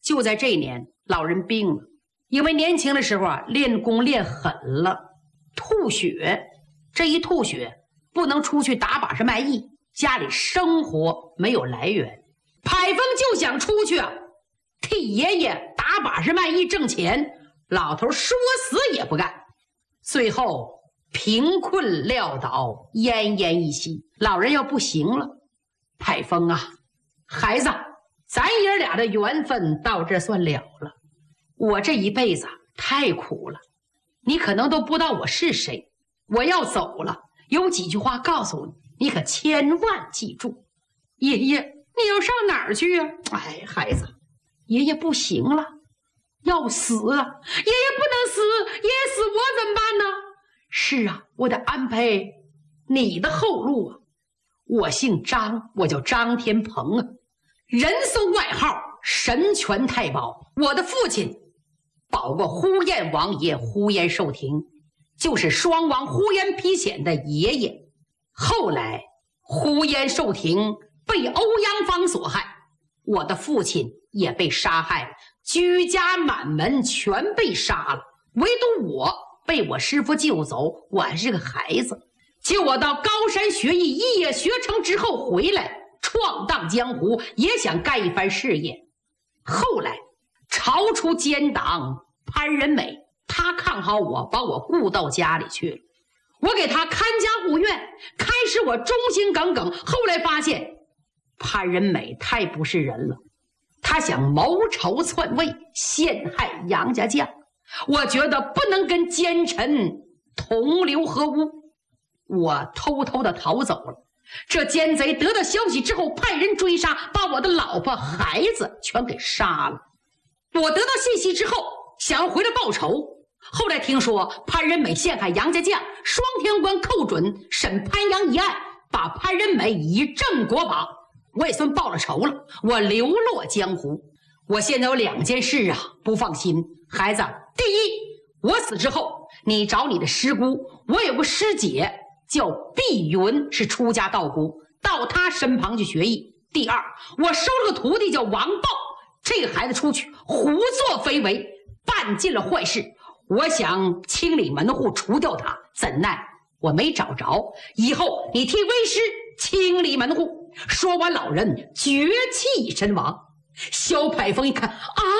就在这年，老人病了，因为年轻的时候练功练狠了，吐血。这一吐血，不能出去打把式卖艺，家里生活没有来源。海峰就想出去替爷爷打把式卖艺挣钱，老头说死也不干。最后贫困潦倒，奄奄一息。老人要不行了，海峰孩子，咱爷俩的缘分到这算了了。我这一辈子太苦了，你可能都不知道我是谁。我要走了，有几句话告诉你，你可千万记住。爷爷，你要上哪儿去孩子，爷爷不行了，要死了。爷爷不能死，爷爷死我怎么办呢？是我得安排你的后路我姓张，我叫张天鹏人送外号神拳太保。我的父亲保过呼延王爷呼延寿亭，就是双王呼延丕显的爷爷。后来呼延寿亭被欧阳芳所害，我的父亲也被杀害了，居家满门全被杀了，唯独我被我师父救走。我还是个孩子，就我到高山学艺，一夜学成之后回来闯荡江湖，也想干一番事业。后来朝出奸党潘仁美，他看好我，把我雇到家里去了。我给他看家护院，开始我忠心耿耿，后来发现潘仁美太不是人了，他想谋朝篡位，陷害杨家将。我觉得不能跟奸臣同流合污，我偷偷的逃走了。这奸贼得到消息之后，派人追杀，把我的老婆孩子全给杀了。我得到信息之后，想要回来报仇。后来听说潘仁美陷害杨家将，双天官寇准审潘杨一案，把潘仁美以正国法，我也算报了仇了。我流落江湖。我现在有2件事不放心。孩子，第一，我死之后你找你的师姑，我有个师姐叫碧云，是出家道姑，到她身旁去学艺。第二，我收了个徒弟叫王豹，这个孩子出去胡作非为，办尽了坏事，我想清理门户除掉他，怎奈我没找着。以后你替为师清理门户。说完，老人绝气身亡。萧派峰一看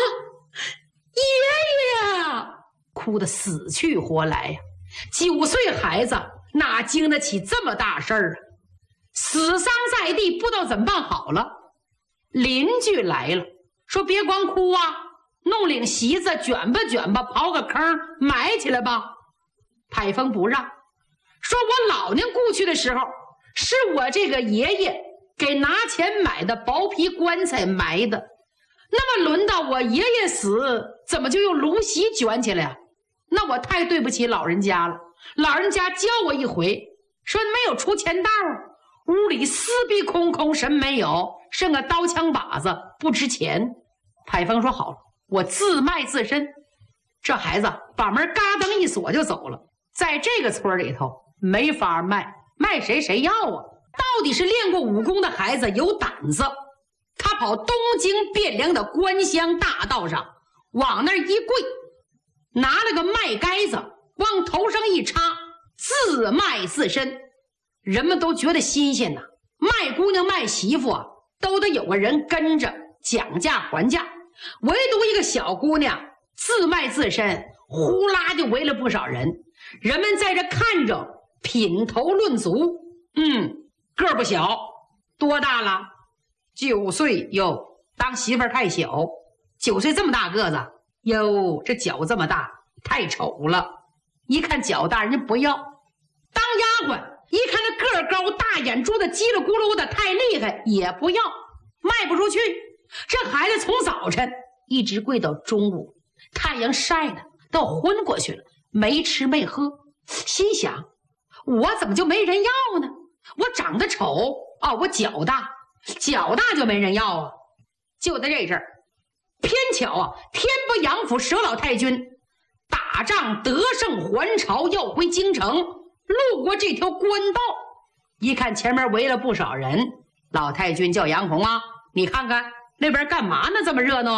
爷爷哭得死去活来9岁孩子哪经得起这么大事儿死伤在地，不知道怎么办好了。邻居来了，说别光哭弄领席子卷吧卷吧，刨个坑埋起来吧。派峰不让，说我老娘故去的时候，是我这个爷爷给拿钱买的薄皮棺材埋的，那么轮到我爷爷死，怎么就用芦席卷起来那我太对不起老人家了。老人家教我一回，说没有出钱道屋里四壁空空，什么没有，剩个刀枪把子，不值钱。派峰说好了，我自卖自身。这孩子把门嘎噔一锁就走了。在这个村里头没法卖，卖谁要到底是练过武功的孩子有胆子，他跑东京汴梁的官乡大道上，往那儿一跪，拿了个麦盖子往头上一插，自卖自身。人们都觉得新鲜卖姑娘卖媳妇都得有个人跟着讲价还价，唯独一个小姑娘自卖自身，呼啦就围了不少人。人们在这看着品头论足，个儿不小，多大了？9岁哟，当媳妇儿太小。9岁这么大个子哟，这脚这么大太丑了，一看脚大人家不要。当丫鬟一看那个儿高大眼珠子叽里咕噜的太厉害也不要，卖不出去。这孩子从早晨一直跪到中午，太阳晒的都昏过去了，没吃没喝，心想我怎么就没人要呢？我长得丑我脚大就没人要就在这阵儿，偏巧天不阳府佘老太君打仗得胜还朝，要回京城，路过这条官道，一看前面围了不少人。老太君叫杨红你看看那边干嘛呢，这么热闹